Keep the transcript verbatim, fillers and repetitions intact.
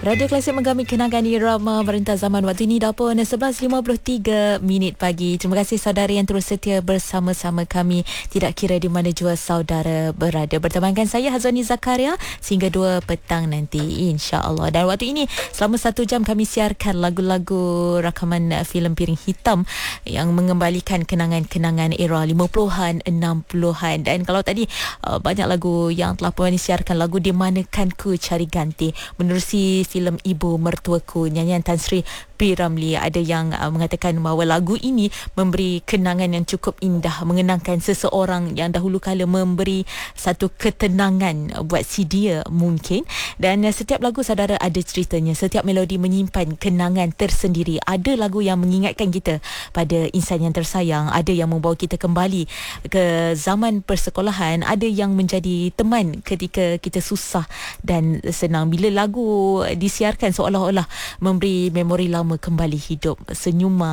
Radio Klasik menggami kenangan irama merintah zaman. Waktu ini dah pun sebelas lima puluh tiga minit pagi. Terima kasih saudara yang terus setia bersama-sama kami, tidak kira di mana jua saudara berada. Bertemankan saya Hazwani Zakaria sehingga dua petang nanti, insya-Allah. Dan waktu ini selama satu jam kami siarkan lagu-lagu rakaman filem Piring Hitam yang mengembalikan kenangan-kenangan era lima puluhan, enam puluhan. Dan kalau tadi uh, banyak lagu yang telah pun disiarkan, lagu Di Manakan Ku Cari Ganti menerusi filem Ibu Mertuaku, nyanyian Tan Sri P. Ramlee. Ada yang uh, mengatakan bahawa lagu ini memberi kenangan yang cukup indah, mengenangkan seseorang yang dahulu kala memberi satu ketenangan buat si dia mungkin. Dan uh, setiap lagu saudara ada ceritanya, setiap melodi menyimpan kenangan tersendiri. Ada lagu yang mengingatkan kita pada insan yang tersayang, ada yang membawa kita kembali ke zaman persekolahan, ada yang menjadi teman ketika kita susah dan senang. Bila lagu disiarkan seolah-olah memberi memori lama kembali hidup, senyuman